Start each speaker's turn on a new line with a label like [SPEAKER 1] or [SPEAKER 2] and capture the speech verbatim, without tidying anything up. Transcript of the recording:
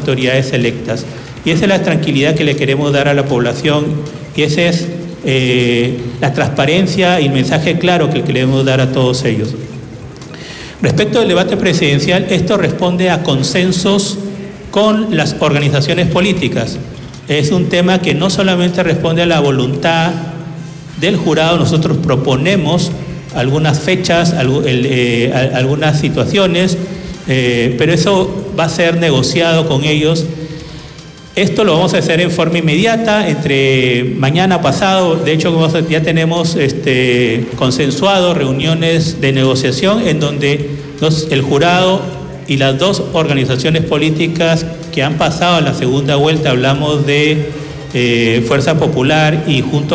[SPEAKER 1] autoridades electas. Y esa es la tranquilidad que le queremos dar a la población, y esa es eh, la transparencia y el mensaje claro que queremos dar a todos ellos. Respecto del debate presidencial, esto responde a consensos con las organizaciones políticas. Es un tema que no solamente responde a la voluntad del jurado, nosotros proponemos algunas fechas, algunas situaciones, eh, pero eso va a ser negociado con ellos. Esto lo vamos a hacer en forma inmediata, entre mañana pasado. De hecho, ya tenemos este, consensuado reuniones de negociación en donde los, el jurado y las dos organizaciones políticas que han pasado a la segunda vuelta, hablamos de eh, Fuerza Popular y Juntos